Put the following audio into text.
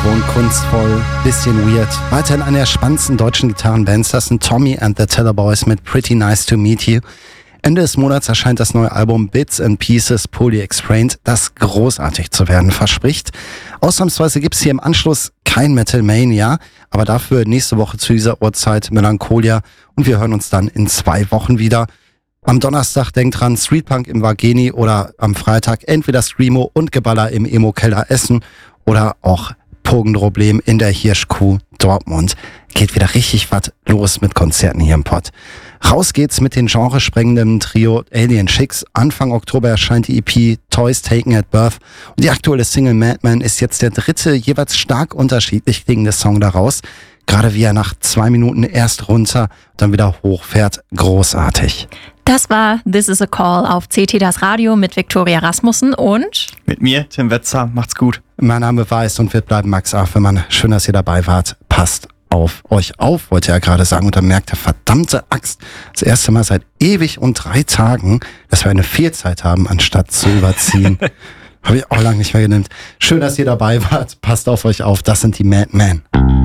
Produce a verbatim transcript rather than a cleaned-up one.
ungewohnt, kunstvoll, bisschen weird. Weiterhin eine der spannendsten deutschen Gitarrenbands, das sind Tommy and the Tellerboys mit Pretty Nice to Meet You. Ende des Monats erscheint das neue Album Bits and Pieces Poorly Explained, das großartig zu werden verspricht. Ausnahmsweise gibt's hier im Anschluss kein Metal Mania, aber dafür nächste Woche zu dieser Uhrzeit Melancholia und wir hören uns dann in zwei Wochen wieder. Am Donnerstag denkt dran, Streetpunk im Vageni oder am Freitag entweder Screamo und Geballer im Emo-Keller Essen oder auch Pogenproblem in der Hirschkuh Dortmund. Geht wieder richtig was los mit Konzerten hier im Pott. Raus geht's mit den genresprengenden Trio Alien Chicks. Anfang Oktober erscheint die E P Toys Taken at Birth und die aktuelle Single Madman ist jetzt der dritte, jeweils stark unterschiedlich klingende Song daraus. Gerade wie er nach zwei Minuten erst runter, dann wieder hochfährt. Großartig. Das war This is a Call auf C T das Radio mit Viktoria Rasmussen und mit mir, Tim Wetzer. Macht's gut. Mein Name war es und wird bleiben Max Afermann. Schön, dass ihr dabei wart. Passt auf euch auf, wollte er gerade sagen. Und dann merkt er, verdammte Axt, das erste Mal seit ewig und drei Tagen, dass wir eine Fehlzeit haben, anstatt zu überziehen. Habe ich auch lange nicht mehr genannt. Schön, dass ihr dabei wart. Passt auf euch auf. Das sind die Madmen.